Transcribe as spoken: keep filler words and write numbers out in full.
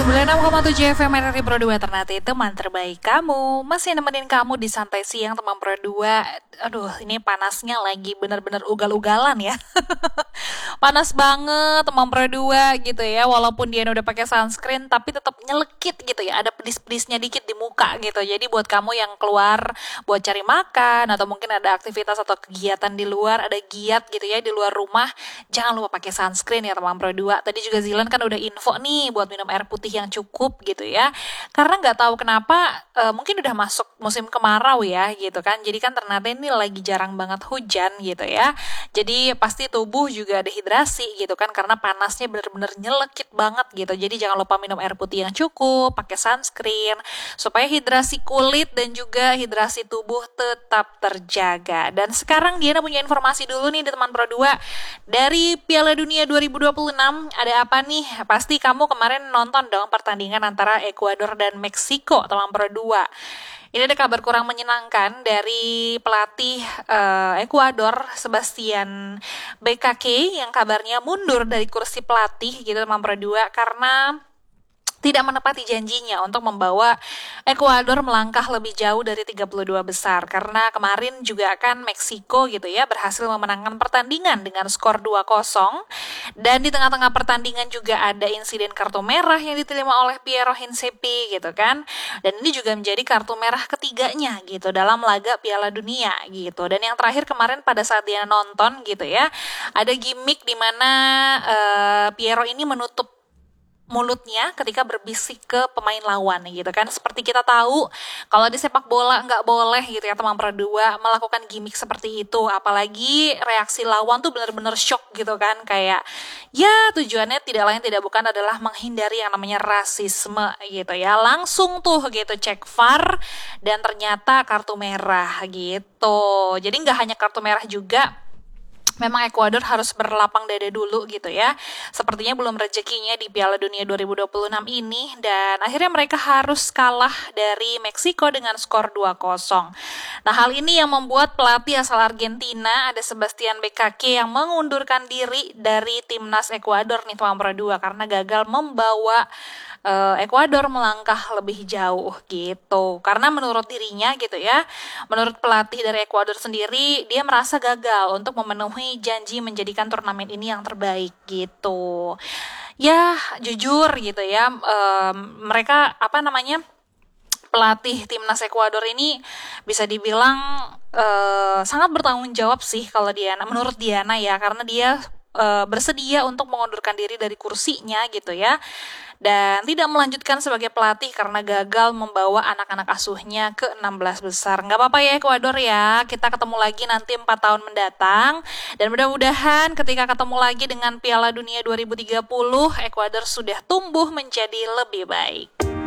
sembilan puluh enam koma tujuh F M R R I Pro dua Ternate, teman terbaik kamu. Masih nemenin kamu di Santai Siang teman Pro dua. Aduh, ini panasnya lagi bener-bener ugal-ugalan ya. Panas banget teman Pro dua gitu ya. Walaupun dia udah pakai sunscreen tapi tetap nyelekit gitu ya. Ada pedis-pedisnya dikit di muka gitu. Jadi buat kamu yang keluar buat cari makan atau mungkin ada aktivitas atau kegiatan di luar, ada giat gitu ya di luar rumah, jangan lupa pakai sunscreen ya teman Pro dua. Tadi juga Zilan kan udah info nih buat minum air putih yang cukup gitu ya, karena nggak tahu kenapa uh, mungkin udah masuk musim kemarau ya gitu kan, jadi kan ternyata ini lagi jarang banget hujan gitu ya, jadi pasti tubuh juga dehidrasi gitu kan karena panasnya bener-bener nyelekit banget gitu. Jadi jangan lupa minum air putih yang cukup, pakai sunscreen supaya hidrasi kulit dan juga hidrasi tubuh tetap terjaga. Dan sekarang Diana punya informasi dulu nih di teman Pro dua dari Piala Dunia dua ribu dua puluh enam. Ada apa nih? Pasti kamu kemarin nonton dong pertandingan antara Ekuador dan Meksiko teman Pro dua. Ini ada kabar kurang menyenangkan dari pelatih uh, Ekuador Sebastian B K K yang kabarnya mundur dari kursi pelatih gitu teman Pro dua karena tidak menepati janjinya untuk membawa Ekuador melangkah lebih jauh dari tiga puluh dua besar. Karena kemarin juga kan Meksiko gitu ya berhasil memenangkan pertandingan dengan skor dua kosong. Dan di tengah-tengah pertandingan juga ada insiden kartu merah yang diterima oleh Piero Hinsepi gitu kan. Dan ini juga menjadi kartu merah ketiganya gitu dalam laga Piala Dunia gitu. Dan yang terakhir kemarin pada saat dia nonton gitu ya, ada gimmick di mana uh, Piero ini menutup mulutnya ketika berbisik ke pemain lawan gitu kan. Seperti kita tahu kalau di sepak bola nggak boleh gitu ya teman Pro dua melakukan gimmick seperti itu, apalagi reaksi lawan tuh benar-benar shock gitu kan, kayak ya tujuannya tidak lain tidak bukan adalah menghindari yang namanya rasisme gitu ya. Langsung tuh gitu cek V A R dan ternyata kartu merah gitu. Jadi nggak hanya kartu merah juga, memang Ekuador harus berlapang dada dulu gitu ya. Sepertinya belum rezekinya di Piala Dunia dua ribu dua puluh enam ini. Dan akhirnya mereka harus kalah dari Meksiko dengan skor dua kosong. Nah hal ini yang membuat pelatih asal Argentina ada Sebastian B K K yang mengundurkan diri dari timnas Ekuador nih teman Pro dua karena gagal membawa Uh, Ekuador melangkah lebih jauh gitu. Karena menurut dirinya gitu ya, menurut pelatih dari Ekuador sendiri, dia merasa gagal untuk memenuhi janji menjadikan turnamen ini yang terbaik gitu. Ya jujur gitu ya, um, mereka apa namanya pelatih timnas Ekuador ini bisa dibilang uh, sangat bertanggung jawab sih kalau Diana, menurut Diana ya, karena dia uh, bersedia untuk mengundurkan diri dari kursinya gitu ya, dan tidak melanjutkan sebagai pelatih karena gagal membawa anak-anak asuhnya ke enam belas besar. Nggak apa-apa ya Ekuador ya, kita ketemu lagi nanti empat tahun mendatang. Dan mudah-mudahan ketika ketemu lagi dengan Piala Dunia dua ribu tiga puluh, Ekuador sudah tumbuh menjadi lebih baik.